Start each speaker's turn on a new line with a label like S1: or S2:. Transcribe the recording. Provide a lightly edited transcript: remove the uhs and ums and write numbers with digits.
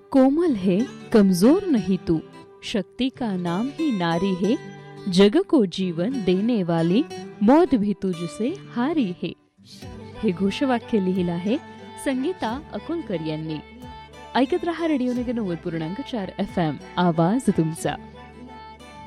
S1: कोमल है कमजोर नहीं तू, शक्ति का नाम ही नारी है, जग को जीवन देने वाली मौत भी तुझसे हारी है. हे घोषवाक्य लिहिलं आहे संगीता अकुलकर यांनी. ऐकत रहा रेडिओ नगर 90.4 FM, आवाज तुमचा.